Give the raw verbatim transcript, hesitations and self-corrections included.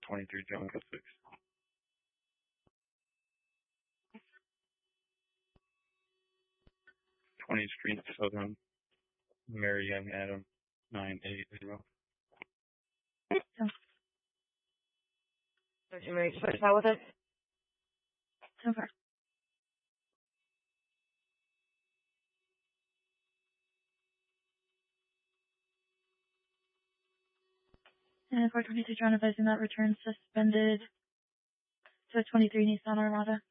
twenty-three John Code six. twenty Street Southern, Mary Young Adam, nine eight zero. Don't you Mary switch out with it? So far. And four twenty-two John advising that return suspended to twenty-three Nissan Armada.